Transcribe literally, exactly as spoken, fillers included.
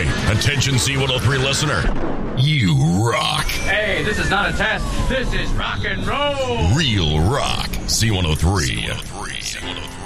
Hey, attention C one oh three listener. You rock. Hey, this is not a test. This is rock and roll. Real rock. C one oh three. C one oh three.